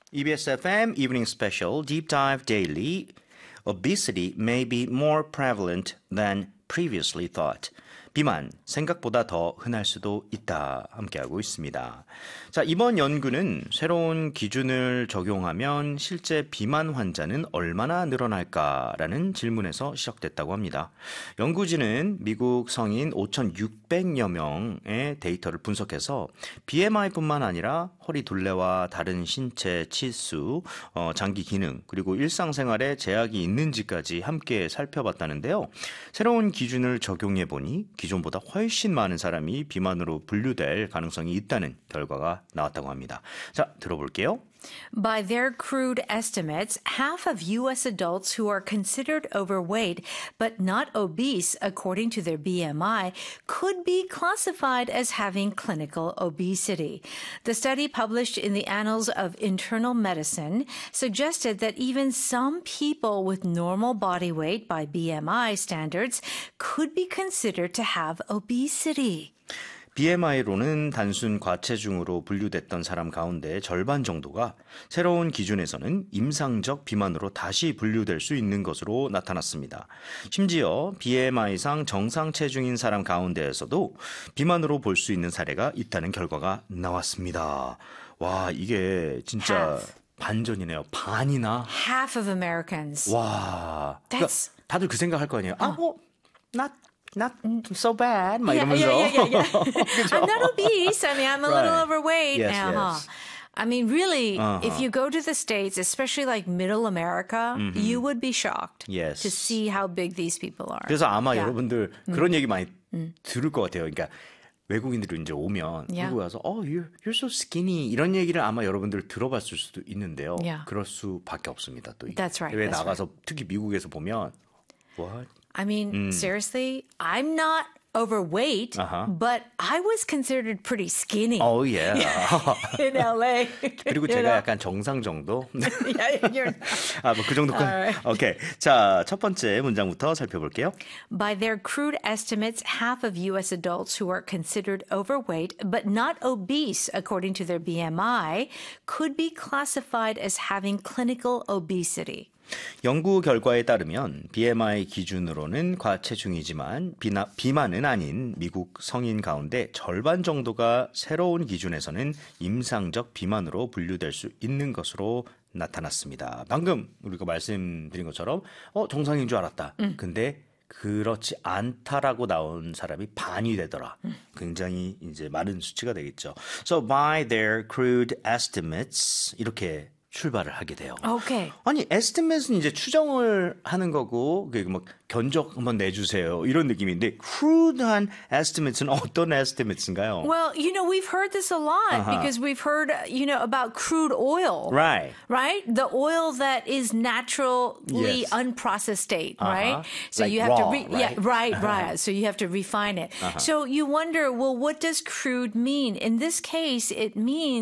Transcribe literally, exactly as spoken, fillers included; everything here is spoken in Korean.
이비에스 에프엠 Evening Special Deep Dive Daily. Obesity may be more prevalent than previously thought. 비만, 생각보다 더 흔할 수도 있다. 함께하고 있습니다. 자, 이번 연구는 새로운 기준을 적용하면 실제 비만 환자는 얼마나 늘어날까라는 질문에서 시작됐다고 합니다. 연구진은 미국 성인 오천육백여 명의 데이터를 분석해서 비엠아이뿐만 아니라 허리 둘레와 다른 신체 치수, 어, 장기 기능, 그리고 일상생활에 제약이 있는지까지 함께 살펴봤다는데요. 새로운 기준을 적용해보니 기존보다 훨씬 많은 사람이 비만으로 분류될 가능성이 있다는 결과가 나왔다고 합니다. 자, 들어볼게요. By their crude estimates, half of U S adults who are considered overweight but not obese according to their B M I could be classified as having clinical obesity. The study published in the Annals of Internal Medicine suggested that even some people with normal body weight by B M I standards could be considered to have obesity. 비엠아이로는 단순 과체중으로 분류됐던 사람 가운데 절반 정도가 새로운 기준에서는 임상적 비만으로 다시 분류될 수 있는 것으로 나타났습니다. 심지어 비엠아이상 정상 체중인 사람 가운데에서도 비만으로 볼 수 있는 사례가 있다는 결과가 나왔습니다. 와, 이게 진짜 Half. 반전이네요. 반이나. Half of Americans. 와, 그러니까 That's- 다들 그 생각할 거 아니에요. 아, 뭐, not Not so bad. 막 Yeah, 이러면서. yeah, yeah, yeah, yeah. I'm not obese. I mean, I'm a little Right. overweight. Yes, uh-huh. yes. I mean, really, Uh-huh. if you go to the States, especially like middle America, you would be shocked Yes. to see how big these people are. 그래서 아마 Yeah. 여러분들 그런 얘기 많이 들을 것 같아요. 그러니까 외국인들이 이제 오면 Yeah. 미국 와서 어, you're, you're so skinny 이런 얘기를 아마 여러분들 들어봤을 수도 있는데요. Yeah. 그럴 수밖에 없습니다. 또 That's right, 해외 that's 나가서 특히 미국에서 보면 what? I mean, seriously, I'm not overweight, Uh-huh. but I was considered pretty skinny Oh yeah. in L A. 그리고 You 제가 know? 약간 정상 정도. Yeah, you're... 아, 뭐 그 정도까지. Alright. 오케이. 자, 첫 번째 문장부터 살펴볼게요. By their crude estimates, half of U S adults who are considered overweight but not obese according to their B M I could be classified as having clinical obesity. 연구 결과에 따르면 비엠아이 기준으로는 과체중이지만 비나, 비만은 아닌 미국 성인 가운데 절반 정도가 새로운 기준에서는 임상적 비만으로 분류될 수 있는 것으로 나타났습니다. 방금 우리가 말씀드린 것처럼 어, 정상인 줄 알았다. 음. 근데 그렇지 않다라고 나온 사람이 반이 되더라. 음. 굉장히 이제 많은 수치가 되겠죠. So by their crude estimates 이렇게 출발을 하게 돼요. Okay. 아니, estimate은 이제 추정을 하는 거고, 그 뭐 견적 한번 내주세요 이런 느낌인데, crude한 estimates는 어떤 estimates인가요? Well, you know, we've heard this a lot Uh-huh. because we've heard, you know, about crude oil. Right. Right? The oil that is naturally Yes. unprocessed state, Uh-huh. right? So Like you have raw, to, re- yeah, right? right, right. So you have to refine it. So you wonder, well, what does crude mean? In this case, it means